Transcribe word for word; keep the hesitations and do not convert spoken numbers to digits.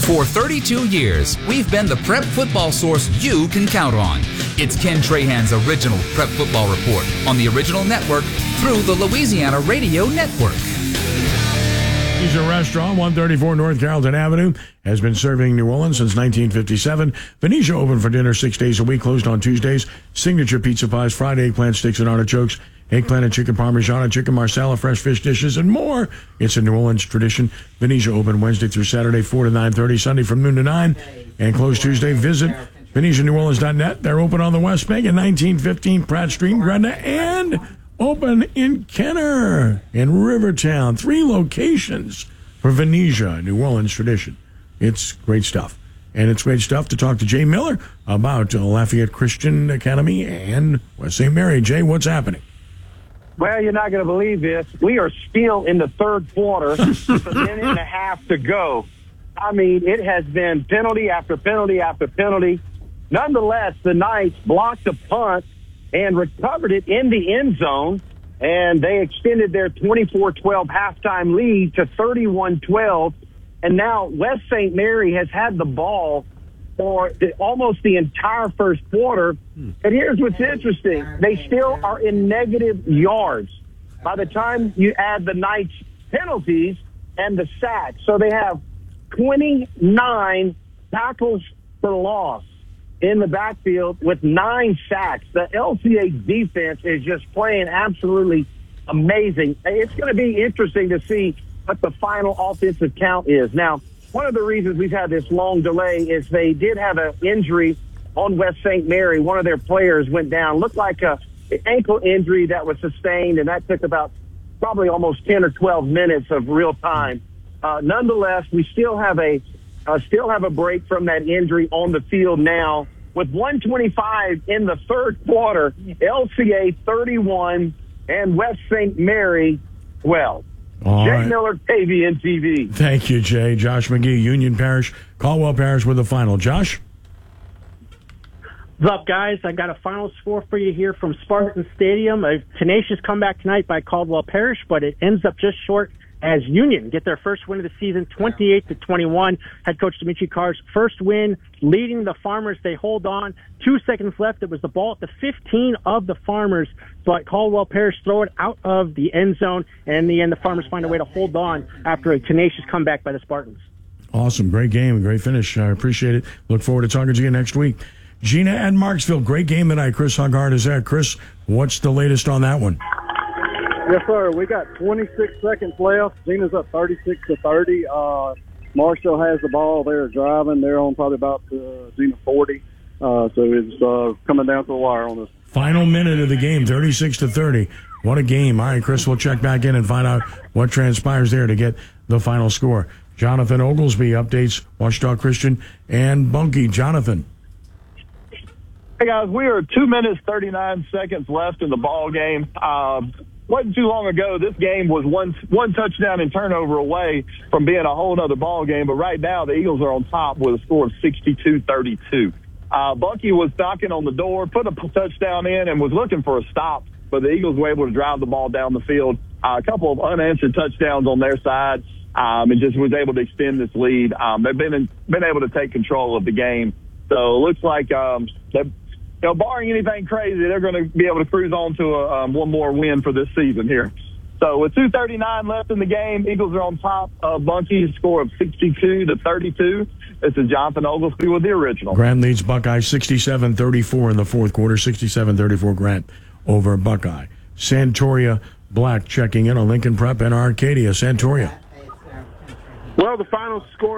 For thirty-two years, we've been the prep football source you can count on. It's Ken Trahan's original Prep Football Report on the original network through the Louisiana Radio Network. Venetia Restaurant, one thirty-four North Carrollton Avenue, has been serving New Orleans since nineteen fifty-seven. Venetia open for dinner six days a week, closed on Tuesdays. Signature pizza pies, fried eggplant sticks and artichokes, eggplant and chicken parmesan, chicken marsala, fresh fish dishes, and more. It's a New Orleans tradition. Venetia open Wednesday through Saturday, four to nine thirty, Sunday from noon to nine, and closed Tuesday. Visit Venetia New Orleans dot net. They're open on the West Bank at nineteen fifteen Pratt Street, Gretna, and open in Kenner, in Rivertown. Three locations for Venetia, New Orleans tradition. It's great stuff. And it's great stuff to talk to Jay Miller about uh, Lafayette Christian Academy and West Saint Mary. Jay, what's happening? Well, you're not going to believe this. We are still in the third quarter with a minute and a half to go. I mean, it has been penalty after penalty after penalty. Nonetheless, the Knights blocked a punt and recovered it in the end zone, and they extended their twenty-four twelve halftime lead to thirty-one twelve. And now West Saint Mary has had the ball for the, almost the entire first quarter. And here's what's interesting. They still are in negative yards by the time you add the Knights' penalties and the sacks. So they have twenty-nine tackles for loss in the backfield with nine sacks. The L C A defense is just playing absolutely amazing. It's going to be interesting to see what the final offensive count is. Now, one of the reasons we've had this long delay is they did have an injury on West Saint Mary. One of their players went down. Looked like a an ankle injury that was sustained, and that took about probably almost ten or twelve minutes of real time. Uh, nonetheless, we still have a uh, still have a break from that injury on the field now. With one twenty-five in the third quarter, L C A thirty-one and West Saint Mary twelve. All Jay right. Miller, K V N T V. Thank you, Jay. Josh McGee, Union Parish, Caldwell Parish with the final. Josh? What's up, guys? I got a final score for you here from Spartan Stadium. A tenacious comeback tonight by Caldwell Parish, but it ends up just short as Union get their first win of the season, twenty-eight to twenty-one. Head coach Dimitri Carr's first win, leading the Farmers. They hold on. Two seconds left. It was the ball at the fifteen of the Farmers. But Caldwell Parish throw it out of the end zone, and in the end, the Farmers find a way to hold on after a tenacious comeback by the Spartans. Awesome. Great game. Great finish. I appreciate it. Look forward to talking to you next week. Gina at Marksville. Great game tonight. Chris Huggard is there. Chris, what's the latest on that one? Yes, sir. We got twenty-six seconds left. Gina's up thirty-six to thirty. Uh, Marshall has the ball. They're driving. They're on probably about uh, Gina forty. Uh, so it's uh, coming down to the wire on this. Final minute of the game, thirty-six to thirty. What a game. All right, Chris, we'll check back in and find out what transpires there to get the final score. Jonathan Oglesby updates Ouachita Christian and Bunkie. Jonathan. Hey, guys, we are two minutes, thirty-nine seconds left in the ball game. Uh, wasn't too long ago, this game was one one touchdown and turnover away from being a whole other ball game. But right now, the Eagles are on top with a score of sixty-two thirty-two. Uh, Bunkie was knocking on the door, put a touchdown in, and was looking for a stop. But the Eagles were able to drive the ball down the field. Uh, a couple of unanswered touchdowns on their side, um, and just was able to extend this lead. Um, they've been in, been able to take control of the game. So it looks like um, they're You know, barring anything crazy, they're going to be able to cruise on to a, um, one more win for this season here. So with two thirty-nine left in the game, Eagles are on top of Bunkie's score of sixty-two to thirty-two. This is Jonathan Oglesby with the original. Grant leads Buckeye sixty-seven thirty-four in the fourth quarter, sixty-seven thirty-four Grant over Buckeye. Santoria Black checking in on Lincoln Prep and Arcadia. Santoria. Well, the final score